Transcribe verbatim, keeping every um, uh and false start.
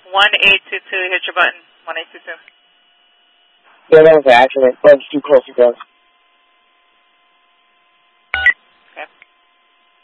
one eight two two, hit your button. one eight two two. Yeah, that was an accident. That was too close to go. Okay.